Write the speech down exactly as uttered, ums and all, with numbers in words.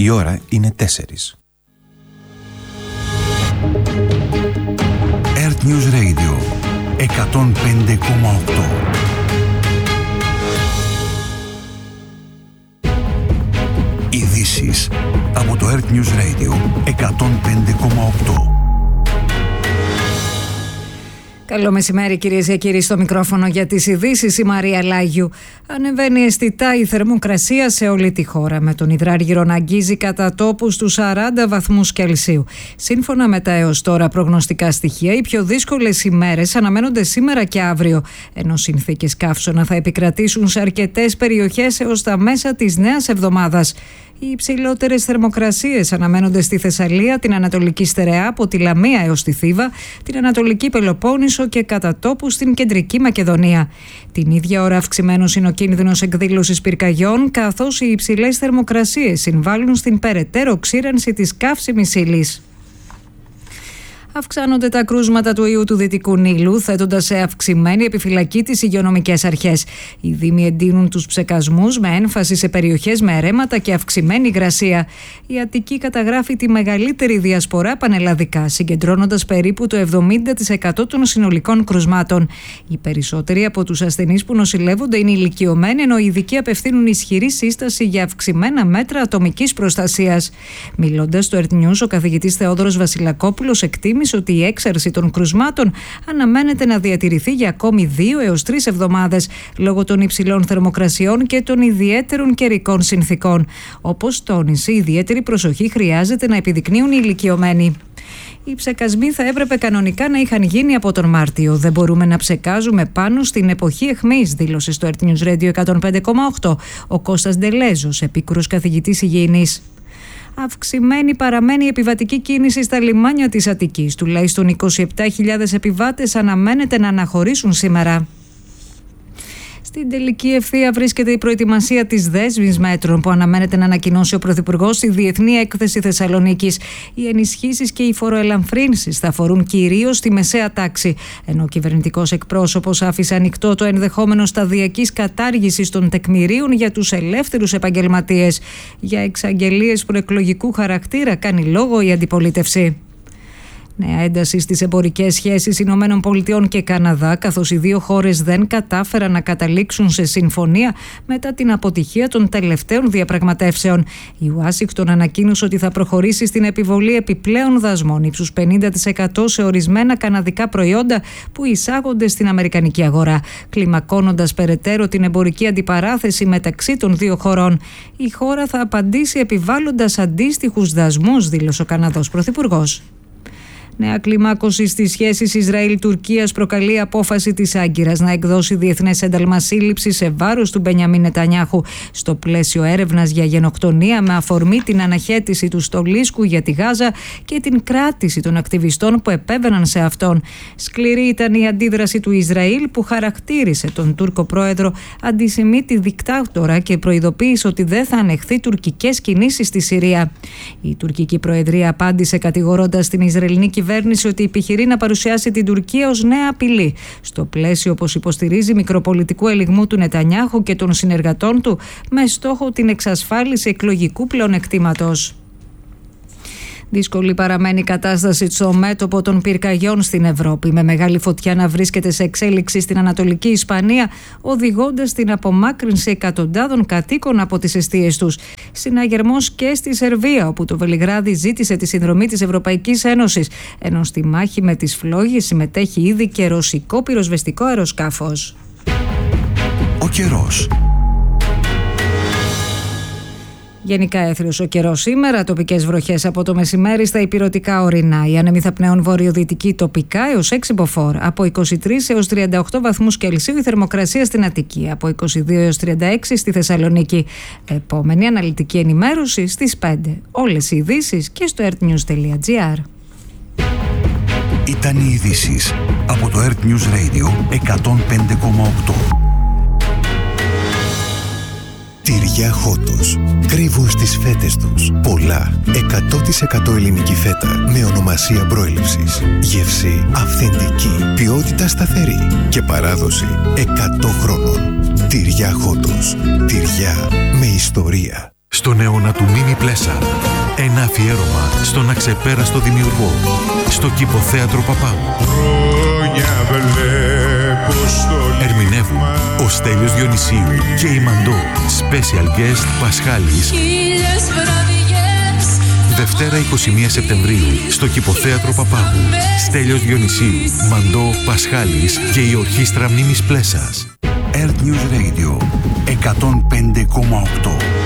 Η ώρα είναι τέσσερις. Earth News Radio εκατόν πέντε κόμμα οκτώ. Ειδήσεις από το Earth News Radio εκατόν πέντε κόμμα οκτώ. Καλό μεσημέρι κυρίες και κύριοι, στο μικρόφωνο για τις ειδήσεις η Μαρία Λάγιου. Ανεβαίνει αισθητά η θερμοκρασία σε όλη τη χώρα, με τον υδράργυρο να αγγίζει κατά τόπους τους σαράντα βαθμούς Κελσίου. Σύμφωνα με τα έως τώρα προγνωστικά στοιχεία, οι πιο δύσκολες ημέρες αναμένονται σήμερα και αύριο, ενώ συνθήκες καύσωνα θα επικρατήσουν σε αρκετές περιοχές έως τα μέσα της νέας εβδομάδας. Οι υψηλότερες θερμοκρασίες αναμένονται στη Θεσσαλία, την Ανατολική Στερεά, από τη Λαμία έως τη Θήβα, την Ανατολική Πελοπόννησο και κατά τόπου στην Κεντρική Μακεδονία. Την ίδια ώρα αυξημένος είναι ο κίνδυνος εκδήλωσης πυρκαγιών, καθώς οι υψηλές θερμοκρασίες συμβάλλουν στην περαιτέρω ξύρανση της καύσιμης ύλης. Αυξάνονται τα κρούσματα του ιού του Δυτικού Νείλου, θέτοντας σε αυξημένη επιφυλακή τις υγειονομικές αρχές. Οι δήμοι εντείνουν τους ψεκασμούς με έμφαση σε περιοχές με ρέματα και αυξημένη υγρασία. Η Αττική καταγράφει τη μεγαλύτερη διασπορά πανελλαδικά, συγκεντρώνοντας περίπου το εβδομήντα τοις εκατό των συνολικών κρουσμάτων. Οι περισσότεροι από τους ασθενείς που νοσηλεύονται είναι ηλικιωμένοι, ενώ οι ειδικοί απευθύνουν ισχυρή σύσταση για αυξημένα μέτρα ατομικής προστασίας. Μιλώντας στο Earth News, ο καθηγητής Θεόδωρος Βασιλακόπουλος εκτίμησε ότι η έξαρση των κρουσμάτων αναμένεται να διατηρηθεί για ακόμη δύο έως τρεις εβδομάδες λόγω των υψηλών θερμοκρασιών και των ιδιαίτερων καιρικών συνθήκων. Όπως τόνισε, ιδιαίτερη προσοχή χρειάζεται να επιδεικνύουν οι ηλικιωμένοι. Οι ψεκασμοί θα έπρεπε κανονικά να είχαν γίνει από τον Μάρτιο. Δεν μπορούμε να ψεκάζουμε πάνω στην εποχή αιχμής, δήλωσε στο Earth News Radio εκατόν πέντε κόμμα οκτώ ο Κώστας Ντελέζος, επίκουρος καθηγητής υγιεινής. Αυξημένη παραμένει η επιβατική κίνηση στα λιμάνια της Αττικής. Τουλάχιστον είκοσι επτά χιλιάδες επιβάτες αναμένεται να αναχωρήσουν σήμερα. Στην τελική ευθεία βρίσκεται η προετοιμασία της δέσμης μέτρων που αναμένεται να ανακοινώσει ο Πρωθυπουργός στη Διεθνή Έκθεση Θεσσαλονίκης. Οι ενισχύσεις και οι φοροελαφρύνσεις θα αφορούν κυρίως τη μεσαία τάξη, ενώ ο κυβερνητικός εκπρόσωπος άφησε ανοιχτό το ενδεχόμενο σταδιακής κατάργησης των τεκμηρίων για τους ελεύθερους επαγγελματίες. Για εξαγγελίες προεκλογικού χαρακτήρα κάνει λόγο η αντιπολίτευση. Νέα ένταση στις εμπορικές σχέσεις Ηνωμένων Πολιτειών και Καναδά, καθώς οι δύο χώρες δεν κατάφεραν να καταλήξουν σε συμφωνία μετά την αποτυχία των τελευταίων διαπραγματεύσεων. Η Ουάσιγκτον ανακοίνωσε ότι θα προχωρήσει στην επιβολή επιπλέον δασμών ύψους πενήντα τοις εκατό σε ορισμένα καναδικά προϊόντα που εισάγονται στην αμερικανική αγορά, κλιμακώνοντας περαιτέρω την εμπορική αντιπαράθεση μεταξύ των δύο χωρών. Η χώρα θα απαντήσει επιβάλλοντας αντίστοιχους δασμούς, δήλωσε ο Καναδός Πρωθυπουργός. Νέα κλιμάκωση στις σχέσεις Ισραήλ-Τουρκίας προκαλεί απόφαση της Άγκυρας να εκδώσει διεθνές ένταλμα σύλληψης σε βάρος του Μπενιαμίν Νετανιάχου στο πλαίσιο έρευνας για γενοκτονία, με αφορμή την αναχέτηση του στολίσκου για τη Γάζα και την κράτηση των ακτιβιστών που επέβαιναν σε αυτόν. Σκληρή ήταν η αντίδραση του Ισραήλ, που χαρακτήρισε τον Τούρκο πρόεδρο αντισημίτη δικτάτορα και προειδοποίησε ότι δεν θα ανεχθεί τουρκικές κινήσεις στη Συρία. Η τουρκική προεδρία απάντησε κατηγορώντας την Ισραηλινή κυβέρνηση ότι επιχειρεί να παρουσιάσει την Τουρκία ως νέα απειλή, στο πλαίσιο, όπως υποστηρίζει, μικροπολιτικού ελιγμού του Νετανιάχου και των συνεργατών του, με στόχο την εξασφάλιση εκλογικού πλεονεκτήματος. Δύσκολη παραμένει η κατάσταση στο μέτωπο των πυρκαγιών στην Ευρώπη, με μεγάλη φωτιά να βρίσκεται σε εξέλιξη στην Ανατολική Ισπανία, οδηγώντας στην απομάκρυνση εκατοντάδων κατοίκων από τις εστίες τους. Συναγερμός και στη Σερβία, όπου το Βελιγράδι ζήτησε τη συνδρομή της Ευρωπαϊκής Ένωσης, ενώ στη μάχη με τις φλόγες συμμετέχει ήδη και ρωσικό πυροσβεστικό αεροσκάφος. Ο καιρός. Γενικά έθριος ο καιρός σήμερα, τοπικές βροχές από το μεσημέρι στα ηπειρωτικά ορεινά. Οι άνεμοι θα πνέουν βορειοδυτική τοπικά έως έξι μποφόρ. Από είκοσι τρεις έως τριάντα οκτώ βαθμούς Κελσίου η θερμοκρασία στην Αττική. Από είκοσι δύο έως τριάντα έξι στη Θεσσαλονίκη. Επόμενη αναλυτική ενημέρωση στις πέντε. Όλες οι ειδήσεις και στο earthnews τελεία gr. Ήταν οι ειδήσεις από το Earth News Radio εκατόν πέντε κόμμα οκτώ. Τυριά Χότος. Κρύβουν στις φέτες τους πολλά. εκατό τοις εκατό ελληνική φέτα με ονομασία προέλευσης. Γεύση αυθεντική. Ποιότητα σταθερή. Και παράδοση εκατό χρόνων. Τυριά Χότος. Τυριά με ιστορία. στον αιώνα του Μίμη Πλέσα. Ένα αφιέρωμα στον αξεπέραστο δημιουργό, στο Κηποθέατρο Παπάγου. Ερμηνεύουν ο Στέλιος Διονυσίου και η Μαντώ. Special guest Πασχάλης. Δευτέρα εικοστή πρώτη Σεπτεμβρίου στο Κηποθέατρο Παπάγου. Στέλιος Διονυσίου, Μαντώ, Πασχάλης και η Ορχήστρα Μίμης Πλέσας. Earth News Radio εκατόν πέντε κόμμα οκτώ.